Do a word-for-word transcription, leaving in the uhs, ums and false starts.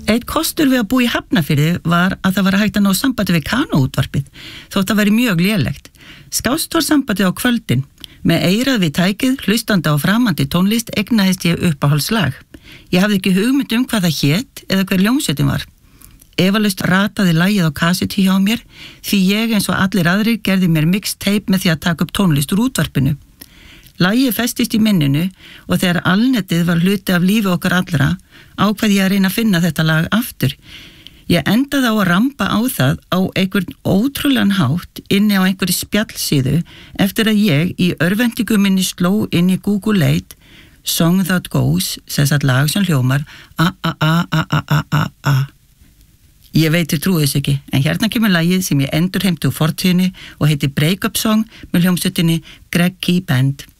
Eitt kostur við að búa í Hafnarfirði var að það var hægt að ná sambandi við kanóútvarpið, þótt það væri mjög lélegt. Skást var sambandið á kvöldin. Með eyrað við tækið, hlustandi á framandi tónlist, eignaðist ég uppáhaldslag. Ég hafði ekki hugmynd um hvað það hét eða hver hljómsveitin var. Efalaust rataði lagið á kassetu hjá mér, því ég eins og allir aðrir gerði mér mixtape með því að taka upp tónlist úr útvarpinu. Lagið festist í minninu og þegar alnetið var hluti af lífi okkar allra, ákvað ég að reyna að finna þetta lag aftur. Ég endaði á að rampa á það á einhvern ótrúlegan hátt inni á einhverju spjallsíðu eftir að ég í örvendingu minni sló inn í Google Leit Song That Goes, sem sagt lag sem hljómar a-a-a-a-a-a-a. Ég veit þér trúið þess ekki, en hérna kemur lagið sem ég endurheimti úr fortíðinni og heitir Break Up Song með hljómsveitinni Greg Key Band.